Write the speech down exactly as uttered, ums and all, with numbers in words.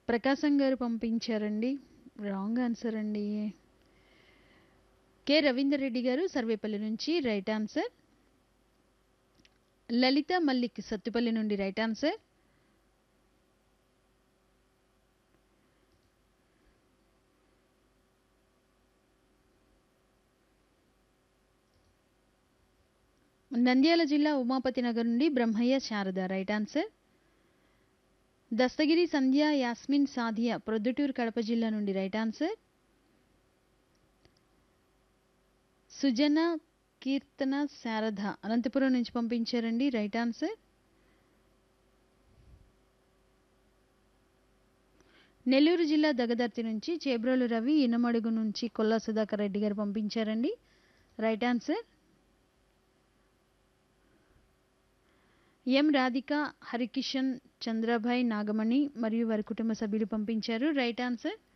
ప్రకాశం గారు పంపించారండి. Wrong answer అండి. కె రవీందర్ రెడ్డి గారు సర్వేపల్లి నుంచి రైట్ ఆన్సర్. లలిత మల్లిక్ సత్తుపల్లి నుండి రైట్ ఆన్సర్. నంద్యాల జిల్లా ఉమాపతి నగర్ నుండి బ్రహ్మయ్య శారద రైట్ ఆన్సర్. దస్తగిరి సంధ్య యాస్మిన్ సాదియా ప్రొద్దుటూరు కడప జిల్లా నుండి రైట్ ఆన్సర్. సుజన కీర్తన శారద అనంతపురం నుంచి పంపించారండి రైట్ ఆన్సర్. నెల్లూరు జిల్లా దగదర్తి నుంచి చేబ్రోలు రవి ఇనమడుగు నుంచి కొల్లా సుధాకర్ రెడ్డి గారు పంపించారండి రైట్ ఆన్సర్. ఎం రాధిక హరికిషన్ చంద్రభాయ్ నాగమణి మరియు వారి కుటుంబ సభ్యులు పంపించారు రైట్ ఆన్సర్.